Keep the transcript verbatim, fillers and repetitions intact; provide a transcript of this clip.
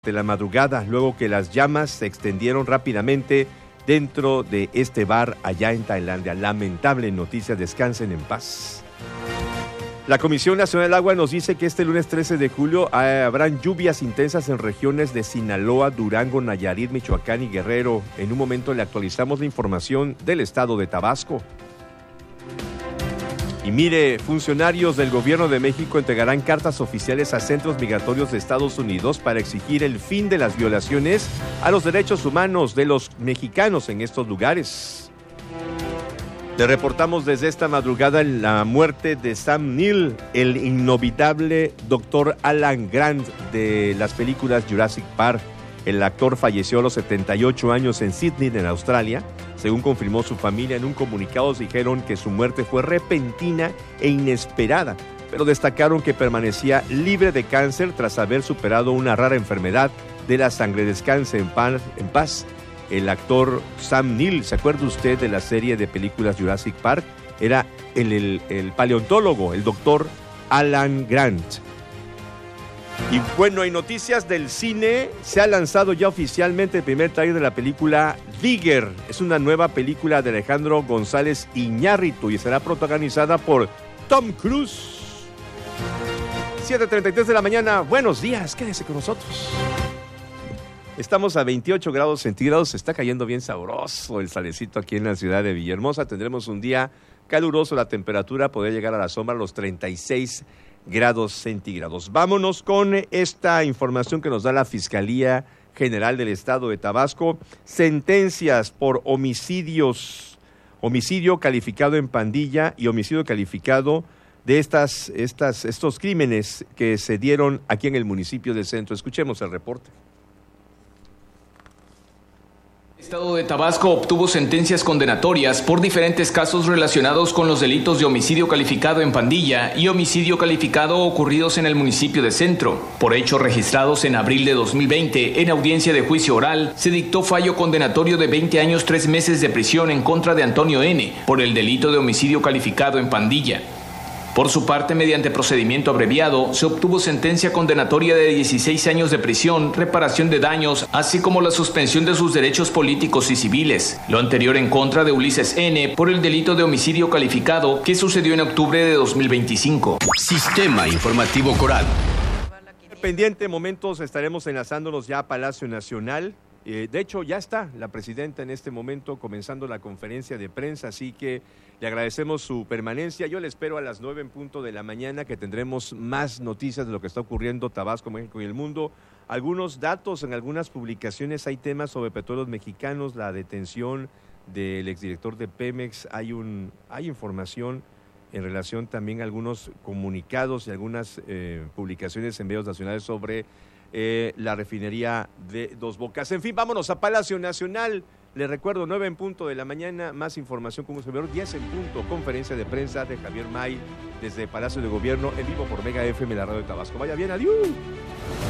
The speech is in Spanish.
de la madrugada, luego que las llamas se extendieron rápidamente dentro de este bar allá en Tailandia. Lamentable noticia, descansen en paz. La Comisión Nacional del Agua nos dice que este lunes trece de julio eh, habrán lluvias intensas en regiones de Sinaloa, Durango, Nayarit, Michoacán y Guerrero. En un momento le actualizamos la información del estado de Tabasco. Y mire, funcionarios del gobierno de México entregarán cartas oficiales a centros migratorios de Estados Unidos para exigir el fin de las violaciones a los derechos humanos de los mexicanos en estos lugares. Le reportamos desde esta madrugada la muerte de Sam Neill, el inolvidable doctor Alan Grant de las películas Jurassic Park. El actor falleció a los setenta y ocho años en Sydney, en Australia. Según confirmó su familia, en un comunicado dijeron que su muerte fue repentina e inesperada, pero destacaron que permanecía libre de cáncer tras haber superado una rara enfermedad de la sangre. Descanse en paz, en paz. El actor Sam Neill, ¿se acuerda usted de la serie de películas Jurassic Park? Era el, el, el paleontólogo, el doctor Alan Grant. Y bueno, hay noticias del cine. Se ha lanzado ya oficialmente el primer tráiler de la película Digger. Es una nueva película de Alejandro González Iñárritu y será protagonizada por Tom Cruise. siete treinta y tres de la mañana. Buenos días, quédese con nosotros. Estamos a veintiocho grados centígrados. Se está cayendo bien sabroso el salecito aquí en la ciudad de Villahermosa. Tendremos un día caluroso. La temperatura podría llegar a la sombra a los treinta y seis grados centígrados. Vámonos con esta información que nos da la Fiscalía General del Estado de Tabasco. Sentencias por homicidios, homicidio calificado en pandilla y homicidio calificado de estas, estas, estos crímenes que se dieron aquí en el municipio de Centro. Escuchemos el reporte. El Estado de Tabasco obtuvo sentencias condenatorias por diferentes casos relacionados con los delitos de homicidio calificado en pandilla y homicidio calificado ocurridos en el municipio de Centro. Por hechos registrados en abril de dos mil veinte, en audiencia de juicio oral, se dictó fallo condenatorio de veinte años, tres meses de prisión en contra de Antonio N. por el delito de homicidio calificado en pandilla. Por su parte, mediante procedimiento abreviado, se obtuvo sentencia condenatoria de dieciséis años de prisión, reparación de daños, así como la suspensión de sus derechos políticos y civiles. Lo anterior en contra de Ulises N. por el delito de homicidio calificado, que sucedió en octubre de dos mil veinticinco. Sistema Informativo Coral. Pendiente momentos estaremos enlazándonos ya a Palacio Nacional. Eh, de hecho, ya está la presidenta en este momento comenzando la conferencia de prensa, así que le agradecemos su permanencia. Yo le espero a las nueve en punto de la mañana, que tendremos más noticias de lo que está ocurriendo Tabasco, México y el mundo. Algunos datos en algunas publicaciones, hay temas sobre petróleos mexicanos, la detención del exdirector de Pemex, hay, un, hay información en relación también a algunos comunicados y algunas eh, publicaciones en medios nacionales sobre Eh, la refinería de Dos Bocas. En fin, vámonos a Palacio Nacional. Les recuerdo, nueve en punto de la mañana, más información como se ve, diez en punto, conferencia de prensa de Javier May desde Palacio de Gobierno, en vivo por Mega F M, la radio de Tabasco. Vaya bien, adiós.